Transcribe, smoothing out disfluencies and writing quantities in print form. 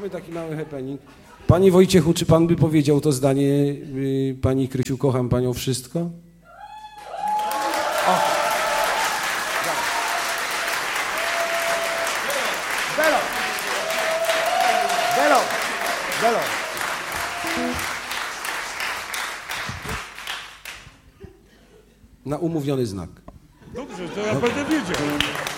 zróbmy taki mały happening. Panie Wojciechu, czy pan by powiedział to zdanie, pani Krysiu, kocham panią wszystko? O. Belo! Belo! Belo! Na umówiony znak. Dobrze, to ja będę wiedział.